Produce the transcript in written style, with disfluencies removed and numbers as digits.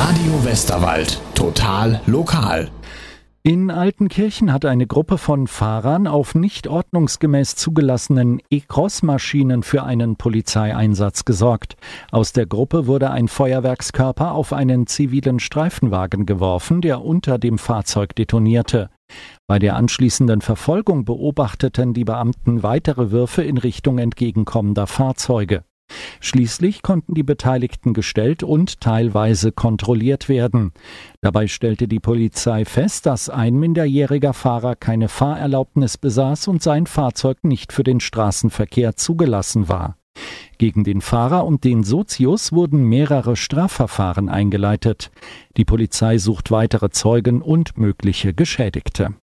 Radio Westerwald. Total lokal. In Altenkirchen hat eine Gruppe von Fahrern auf nicht ordnungsgemäß zugelassenen E-Cross-Maschinen für einen Polizeieinsatz gesorgt. Aus der Gruppe wurde ein Feuerwerkskörper auf einen zivilen Streifenwagen geworfen, der unter dem Fahrzeug detonierte. Bei der anschließenden Verfolgung beobachteten die Beamten weitere Würfe in Richtung entgegenkommender Fahrzeuge. Schließlich konnten die Beteiligten gestellt und teilweise kontrolliert werden. Dabei stellte die Polizei fest, dass ein minderjähriger Fahrer keine Fahrerlaubnis besaß und sein Fahrzeug nicht für den Straßenverkehr zugelassen war. Gegen den Fahrer und den Sozius wurden mehrere Strafverfahren eingeleitet. Die Polizei sucht weitere Zeugen und mögliche Geschädigte.